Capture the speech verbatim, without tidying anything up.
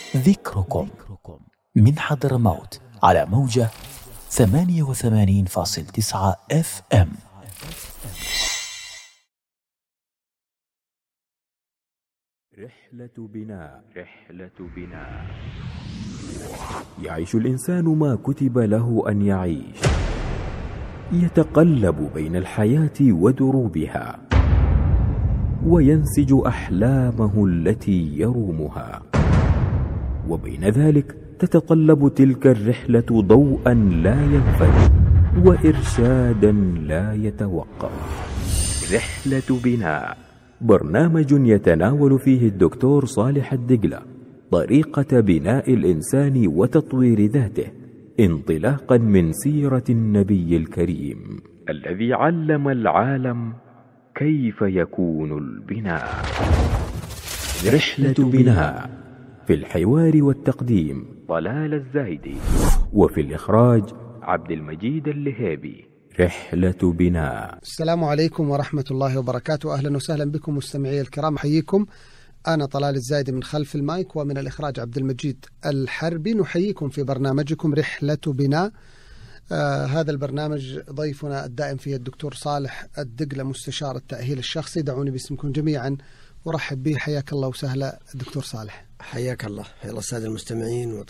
ذكركم من حضرموت على موجة ثمانية وثمانين فاصل تسعة اف ام. رحلة بناء. رحلة بناء. يعيش الإنسان ما كتب له أن يعيش، يتقلب بين الحياة ودروبها، وينسج أحلامه التي يرومها، وبين ذلك تتطلب تلك الرحلة ضوءا لا ينفد وإرشادا لا يتوقف. رحلة بناء، برنامج يتناول فيه الدكتور صالح الدقلة طريقة بناء الإنسان وتطوير ذاته، انطلاقا من سيرة النبي الكريم الذي علم العالم كيف يكون البناء. رحلة بناء، في الحوار والتقديم طلال الزايدي، وفي الإخراج عبد المجيد اللهيبي. رحلة بناء. السلام عليكم ورحمة الله وبركاته. أهلا وسهلا بكم مستمعي الكرام، حييكم. أنا طلال الزايدي من خلف المايك، ومن الإخراج عبد المجيد الحربي. نحييكم في برنامجكم رحلة بناء. آه هذا البرنامج ضيفنا الدائم فيه الدكتور صالح الدقلة، مستشار التأهيل الشخصي. دعوني باسمكم جميعا ورحب به. حياك الله وسهلا دكتور صالح. حياك الله. حيا الله السادة المستمعين.